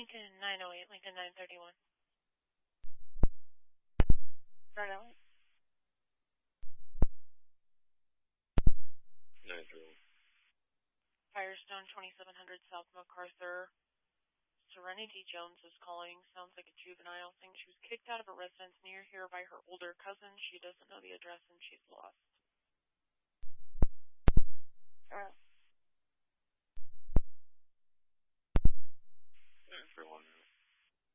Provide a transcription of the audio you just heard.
Lincoln 908, Lincoln 931. Start out. 931. Firestone 2700 South MacArthur. Serenity Jones is calling. Sounds like a juvenile. Thinks she was kicked out of a residence near here by her older cousin. She doesn't know the address and she's lost.